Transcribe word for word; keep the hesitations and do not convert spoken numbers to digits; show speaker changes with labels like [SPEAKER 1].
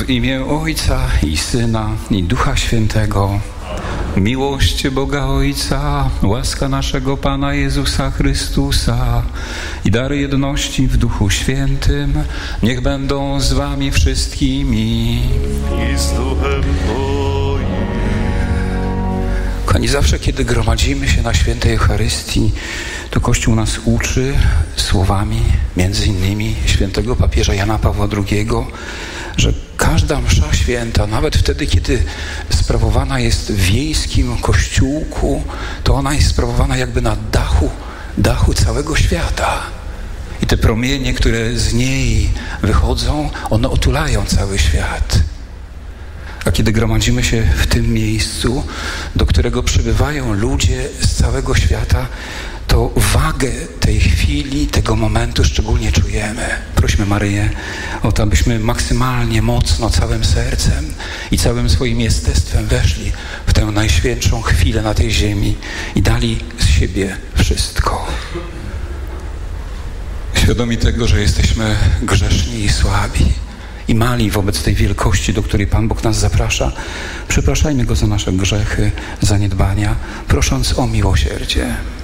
[SPEAKER 1] W imię Ojca i Syna i Ducha Świętego. Miłość Boga Ojca, łaska naszego Pana Jezusa Chrystusa i dary jedności w Duchu Świętym niech będą z wami wszystkimi.
[SPEAKER 2] I z Duchem Twoim.
[SPEAKER 1] Kochani, zawsze kiedy gromadzimy się na świętej Eucharystii, to Kościół nas uczy słowami między innymi świętego papieża Jana Pawła drugiego, że każda msza święta, nawet wtedy, kiedy sprawowana jest w wiejskim kościółku, to ona jest sprawowana jakby na dachu, dachu całego świata. I te promienie, które z niej wychodzą, one otulają cały świat. A kiedy gromadzimy się w tym miejscu, do którego przybywają ludzie z całego świata, to wagę tej chwili, tego momentu szczególnie czujemy. Prośmy Maryję o to, abyśmy maksymalnie mocno, całym sercem i całym swoim jestestwem weszli w tę najświętszą chwilę na tej ziemi i dali z siebie wszystko. Świadomi tego, że jesteśmy grzeszni i słabi i mali wobec tej wielkości, do której Pan Bóg nas zaprasza, przepraszajmy Go za nasze grzechy, zaniedbania, prosząc o miłosierdzie.